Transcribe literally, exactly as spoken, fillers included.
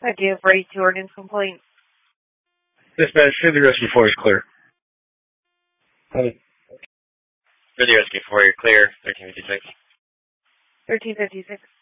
I do have raised the ordinance complaint. Dispatch, should the rescue four is clear. For the rescue four, you're clear. thirteen fifty-six. thirteen fifty-six.